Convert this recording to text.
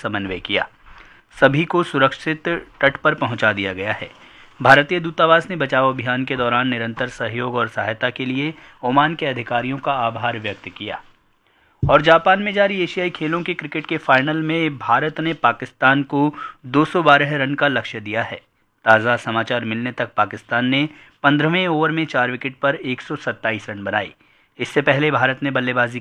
समन्वय किया। सभी को सुरक्षित तट पर पहुंचा दिया गया है। भारतीय दूतावास ने बचाव अभियान के दौरान निरंतर सहयोग और सहायता के लिए ओमान के अधिकारियों का आभार व्यक्त किया। और जापान में जारी एशियाई खेलों के क्रिकेट के फाइनल में भारत ने पाकिस्तान को 212 रन का लक्ष्य दिया है। ताज़ा समाचार मिलने तक पाकिस्तान ने 15वें ओवर में 4 विकेट पर 127 रन बनाए। इससे पहले भारत ने बल्लेबाजी